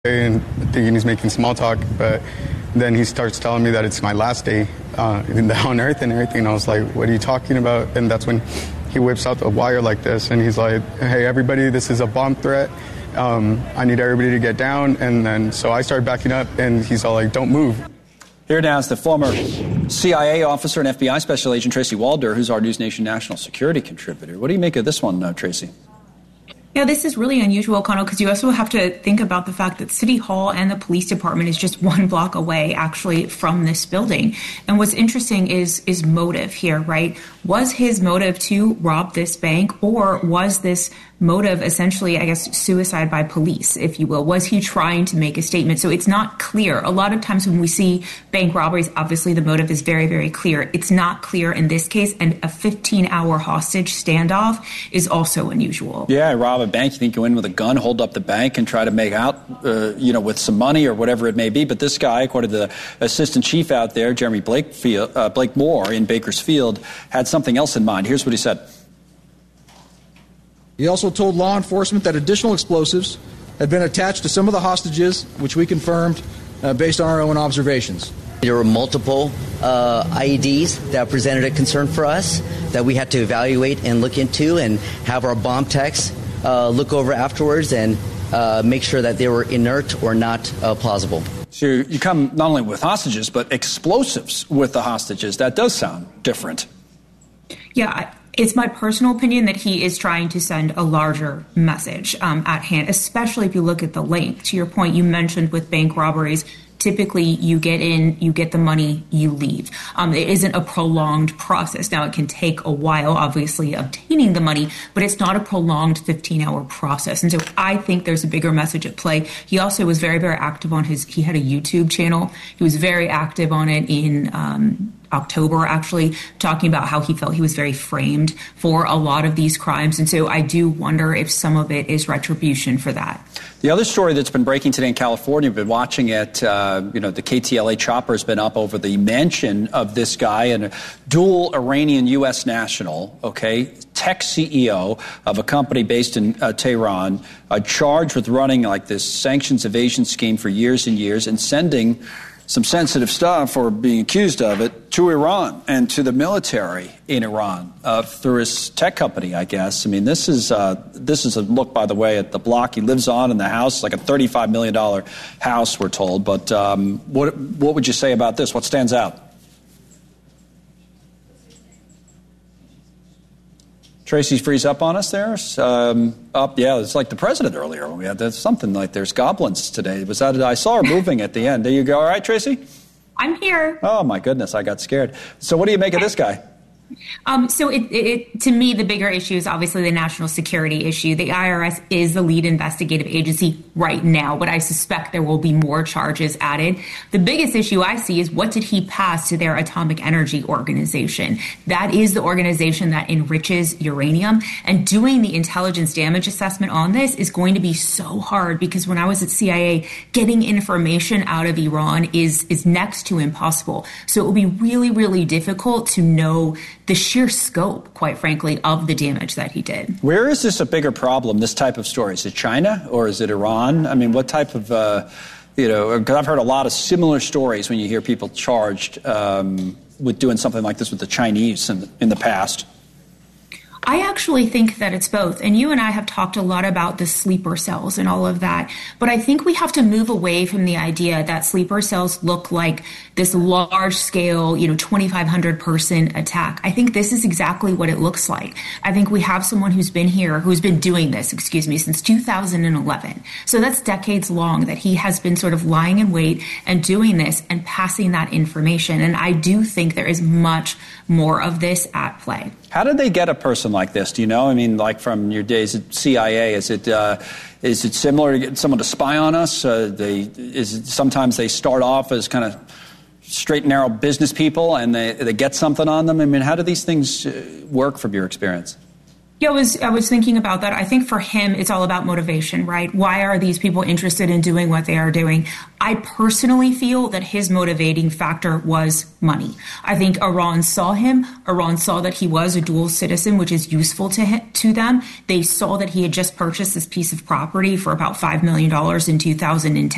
and thinking he's making small talk, but then he starts telling me that it's my last day on Earth and everything. And I was like, what are you talking about? And that's when he whips out the wire like this, and he's like, hey, everybody, this is a bomb threat. I need everybody to get down. And then so I started backing up, and he's all like, don't move. Here now is the former CIA officer and FBI Special Agent Tracy Walder, who's our News Nation national security contributor. What do you make of this one, Tracy? Yeah, this is really unusual, Connell, because you also have to think about the fact that City Hall and the police department is just 1 block away, actually, from this building. And what's interesting is motive here, right? Was his motive to rob this bank, or was this motive essentially, I guess, suicide by police, if you will? Was he trying to make a statement? So it's not clear. A lot of times when we see bank robberies, obviously the motive is very, very clear. It's not clear in this case, and a 15-hour hostage standoff is also unusual. Yeah, rob a bank, you think you go in with a gun, hold up the bank and try to make out, with some money or whatever it may be. But this guy, according to the assistant chief out there, Jeremy Blakemore in Bakersfield, had something else in mind. Here's what he said. He also told law enforcement that additional explosives had been attached to some of the hostages, which we confirmed based on our own observations. There were multiple IEDs that presented a concern for us that we had to evaluate and look into, and have our bomb techs look over afterwards and make sure that they were inert or not plausible. So you come not only with hostages, but explosives with the hostages. That does sound different. Yeah, it's my personal opinion that he is trying to send a larger message at hand, especially if you look at the length. To your point, you mentioned with bank robberies, typically you get in, you get the money, you leave. It isn't a prolonged process. Now, it can take a while, obviously, obtaining the money, but it's not a prolonged 15-hour process. And so I think there's a bigger message at play. He also was very, very active on he had a YouTube channel. He was very active on it in October, actually, talking about how he felt he was very framed for a lot of these crimes. And so I do wonder if some of it is retribution for that. The other story that's been breaking today in California, we've been watching it, the KTLA chopper has been up over the mansion of this guy, and a dual Iranian U.S. national, tech CEO of a company based in Tehran, charged with running like this sanctions evasion scheme for years and years and sending some sensitive stuff, or being accused of it, to Iran and to the military in Iran through his tech company, I guess. I mean, this is a look, by the way, at the block he lives on in the house, like a $35 million house, we're told. But what would you say about this? What stands out? Tracy freeze up on us there. Up, yeah, it's like the president earlier when we had something like there's goblins today. Was that? I saw her moving at the end. There you go. All right, Tracy? I'm here. Oh, my goodness, I got scared. So what do you make of this guy? So to me, the bigger issue is obviously the national security issue. The IRS is the lead investigative agency right now, but I suspect there will be more charges added. The biggest issue I see is, what did he pass to their Atomic Energy Organization? That is the organization that enriches uranium. And doing the intelligence damage assessment on this is going to be so hard, because when I was at CIA, getting information out of Iran is next to impossible. So it will be really, really difficult to know the sheer scope, quite frankly, of the damage that he did. Where is this a bigger problem, this type of story? Is it China or is it Iran? I mean, what type of, because I've heard a lot of similar stories when you hear people charged with doing something like this with the Chinese in the past. I actually think that it's both. And you and I have talked a lot about the sleeper cells and all of that. But I think we have to move away from the idea that sleeper cells look like this large scale, 2,500 person attack. I think this is exactly what it looks like. I think we have someone who's been doing this, since 2011. So that's decades long that he has been sort of lying in wait and doing this and passing that information. And I do think there is much more of this at play. How did they get a person like this? Do you know? I mean, like from your days at CIA, is it similar to getting someone to spy on us? Sometimes they start off as kind of straight and narrow business people, and they get something on them. I mean, how do these things work from your experience? Yeah, I was thinking about that. I think for him, it's all about motivation, right? Why are these people interested in doing what they are doing? I personally feel that his motivating factor was money. I think Iran saw him. Iran saw that he was a dual citizen, which is useful to them. They saw that he had just purchased this piece of property for about $5 million in 2010.